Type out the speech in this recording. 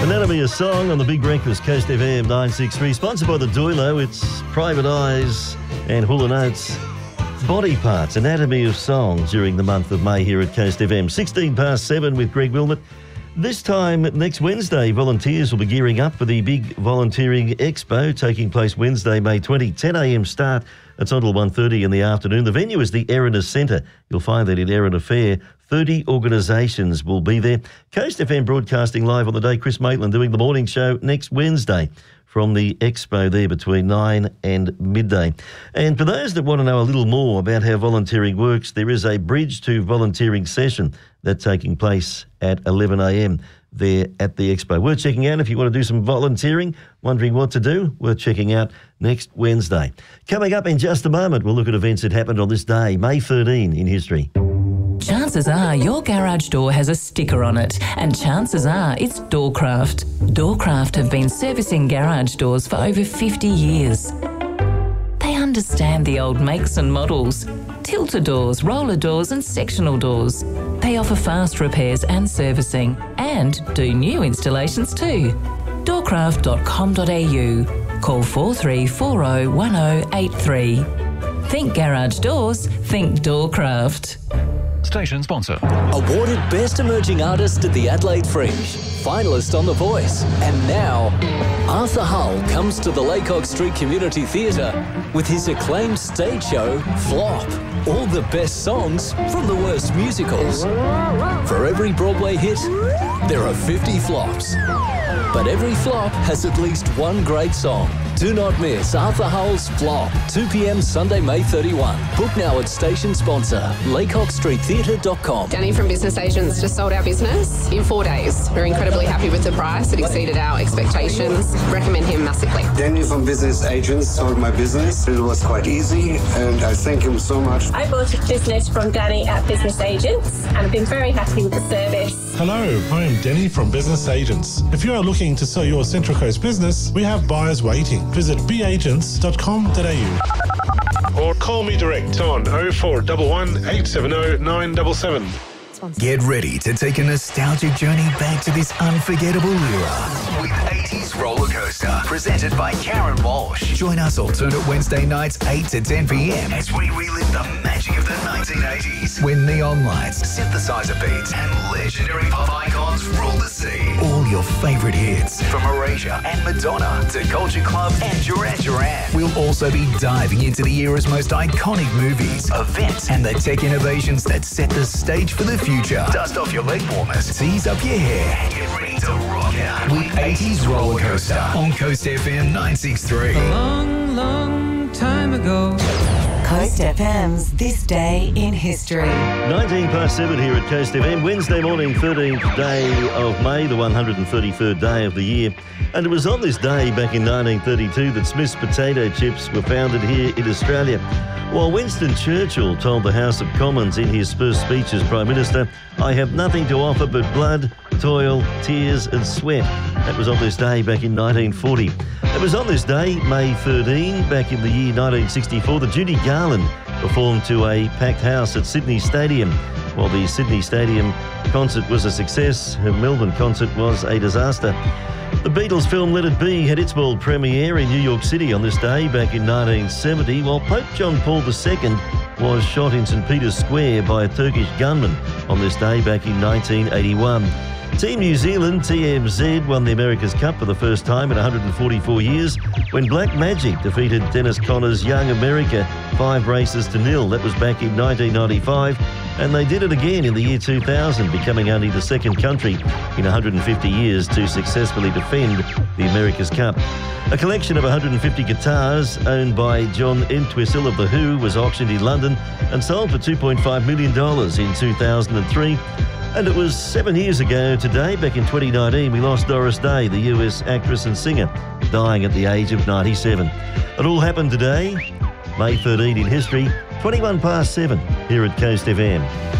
Anatomy of Song on the Big Breakfast, Coast FM 963. Sponsored by the Doilo. It's Private Eyes and Hula Notes. Body Parts, Anatomy of Song during the month of May here at Coast FM. 16 past 7 with Greg Wilmot. This time next Wednesday, volunteers will be gearing up for the big volunteering expo taking place Wednesday, May 20, 10 a.m. start. It's until 1:30 in the afternoon. The venue is the Erina Centre. You'll find that in Erina Fair. 30 organisations will be there. Coast FM broadcasting live on the day. Chris Maitland doing the morning show next Wednesday from the expo there between 9 and midday. And for those that want to know a little more about how volunteering works, there is a Bridge to Volunteering session that's taking place at 11 a.m. there at the expo. Worth checking out if you want to do some volunteering, wondering what to do, worth checking out next Wednesday. Coming up in just a moment, we'll look at events that happened on this day, May 13 in history. Chances are your garage door has a sticker on it, and chances are it's Doorcraft. Doorcraft have been servicing garage doors for over 50 years. They understand the old makes and models, tilter doors, roller doors and sectional doors. They offer fast repairs and servicing and do new installations too. Doorcraft.com.au. Call 4340 1083. Think garage doors, think Doorcraft. Station sponsor. Awarded Best Emerging Artist at the Adelaide Fringe. Finalist on The Voice. And now, Arthur Hull comes to the Laycock Street Community Theatre with his acclaimed stage show, Flop. All the best songs from the worst musicals. For every Broadway hit, there are 50 flops. But every flop has at least one great song. Do not miss Arthur Hull's Flop, 2 p.m. Sunday, May 31. Book now at station sponsor, laycockstreettheatre.com. Danny from Business Agents just sold our business in 4 days. We're incredibly happy with the price. It exceeded our expectations. Recommend him massively. Danny from Business Agents sold my business. It was quite easy and I thank him so much. I bought a business from Danny at Business Agents and I've been very happy with the service. Hello, I am Danny from Business Agents. If you are looking to sell your Central Coast business, we have buyers waiting. Visit beagents.com.au or call me direct on 0411 870 977. Get ready to take a nostalgic journey back to this unforgettable era with 80s Roller Coaster, presented by Karen Walsh. Join us alternate Wednesday nights 8 to 10 p.m. as we relive the magic of the 1980s when neon lights, synthesizer beats and legendary pop icons rule the scene. All your favourite hits from Erasure and Madonna to Culture Club and Duran Duran. We'll also be diving into the era's most iconic movies, events and the tech innovations that set the stage for the future. Dust off your leg warmers, tease up your hair and get ready to rock out with 80s Roller Coaster on Coast FM 963. A long, long time ago. Coast FM's This Day in History. 19 past 7 here at Coast FM. Wednesday morning, 13th day of May, the 133rd day of the year. And it was on this day back in 1932 that Smith's Potato Chips were founded here in Australia. While Winston Churchill told the House of Commons in his first speech as Prime Minister, "I have nothing to offer but blood, toil, tears and sweat." That was on this day back in 1940. It was on this day, May 13, back in the year 1964, that Judy Garland performed to a packed house at Sydney Stadium. While the Sydney Stadium concert was a success, her Melbourne concert was a disaster. The Beatles film Let It Be had its world premiere in New York City on this day back in 1970, while Pope John Paul II was shot in St Peter's Square by a Turkish gunman on this day back in 1981. Team New Zealand, TMZ, won the America's Cup for the first time in 144 years when Black Magic defeated Dennis Conner's Young America 5 races to 0. That was back in 1995. And they did it again in the year 2000, becoming only the second country in 150 years to successfully defend the America's Cup. A collection of 150 guitars owned by John Entwistle of The Who was auctioned in London and sold for $2.5 million in 2003. And it was 7 years ago today, back in 2019, we lost Doris Day, the US actress and singer, dying at the age of 97. It all happened today, May 13 in history, 21 past 7 here at Coast FM.